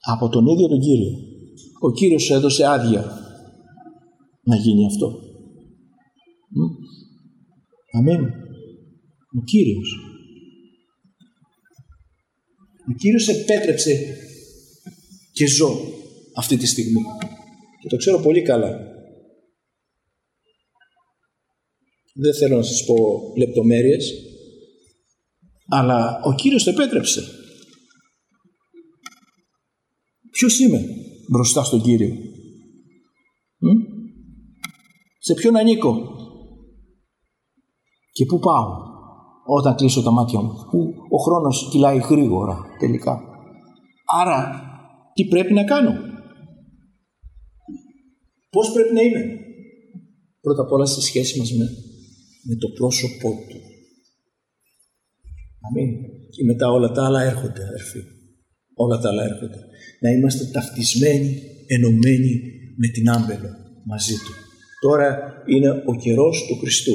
Από τον ίδιο τον Κύριο. Ο Κύριος σου έδωσε άδεια να γίνει αυτό. Αμήν. Ο Κύριος. Ο Κύριος επέτρεψε και ζω αυτή τη στιγμή. Και το ξέρω πολύ καλά. Δεν θέλω να σας πω λεπτομέρειες, αλλά ο Κύριος το επέτρεψε. Ποιος είμαι μπροστά στον Κύριο? Σε ποιον ανήκω? Και πού πάω όταν κλείσω τα μάτια μου? Που ο χρόνος κυλάει γρήγορα τελικά. Άρα τι πρέπει να κάνω? Πώς πρέπει να είμαι? Πρώτα απ' όλα στη σχέση μας με το πρόσωπό του. Αμήν. Και μετά όλα τα άλλα έρχονται, αδερφοί. Όλα τα άλλα έρχονται. Να είμαστε ταυτισμένοι, ενωμένοι με την άμπελο μαζί του. Τώρα είναι ο καιρός του Χριστού.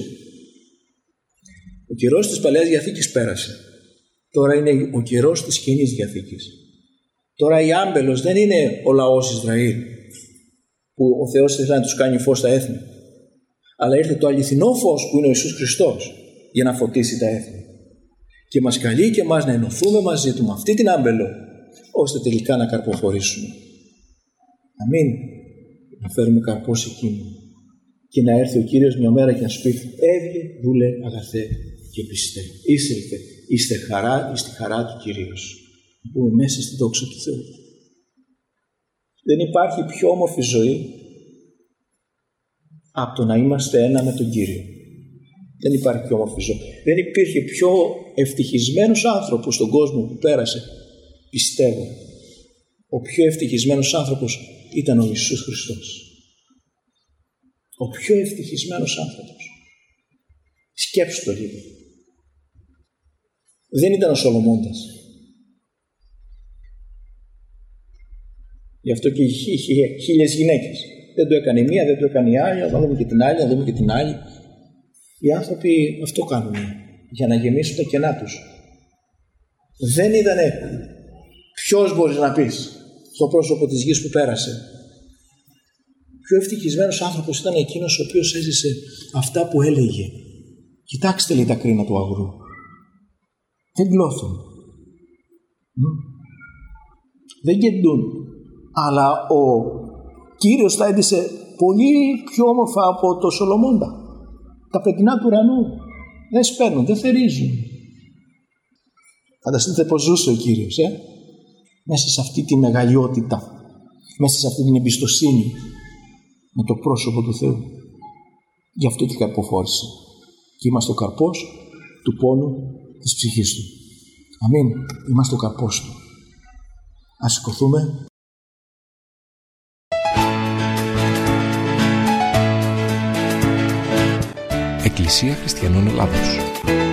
Ο καιρός της Παλαιάς Διαθήκης πέρασε. Τώρα είναι ο καιρός της Καινής Διαθήκης. Τώρα η άμπελος δεν είναι ο λαός Ισραήλ, που ο Θεός ήθελε να τους κάνει φως στα έθνη. Αλλά ήρθε το αληθινό φως που είναι ο Ιησούς Χριστός για να φωτίσει τα έθνη. Και μας καλεί και εμάς να ενωθούμε μαζί του με αυτή την άμπελο, ώστε τελικά να καρποφορήσουμε. Αμήν. Να φέρουμε καρπό σε εκείνο. Και να έρθει ο Κύριος μια μέρα και να σου πει: έβγε, δούλε αγαθέ και πιστέ. Εισέλθε στη χαρά του Κυρίου σου. Να πούμε μέσα στη δόξα του Θεού. Δεν υπάρχει πιο όμορφη ζωή από το να είμαστε ένα με τον Κύριο. Δεν υπάρχει πιο όμορφη ζωή. Δεν υπήρχε πιο ευτυχισμένος άνθρωπος στον κόσμο που πέρασε. Πιστεύω, ο πιο ευτυχισμένος άνθρωπος ήταν ο Ιησούς Χριστός. Ο πιο ευτυχισμένος άνθρωπος. Σκέψου το λίγο. Δεν ήταν ο Σολομώντας. Γι' αυτό και είχε 1000 γυναίκες. Δεν το έκανε μία, δεν το έκανε η άλλη, να δούμε και την άλλη, να δούμε και την άλλη. Οι άνθρωποι αυτό κάνουν, για να γεμίσουν τα κενά τους. Δεν ήτανε ποιος μπορείς να πεις στο πρόσωπο της γης που πέρασε. Ο πιο ευτυχισμένος άνθρωπος ήταν εκείνος ο οποίος έζησε αυτά που έλεγε. Κοιτάξτε, λέει, τα κρίνα του αγρού. Δεν γλώθουν. Δεν γεντούν. Αλλά ο Κύριος τα έντυσε πολύ πιο όμορφα από το Σολομώντα. Τα πετεινά του ουρανού δεν σπέρνουν, δεν θερίζουν. Φανταστείτε πως ζούσε ο Κύριος, μέσα σε αυτή τη μεγαλειότητα, μέσα σε αυτή την εμπιστοσύνη με το πρόσωπο του Θεού. Γι' αυτό και καρποφόρησε. Και είμαστε ο καρπός του πόνου της ψυχής του. Αμήν. Είμαστε ο καρπός του. Ας σηκωθούμε. Εκκλησία Χριστιανών Ελλάδος.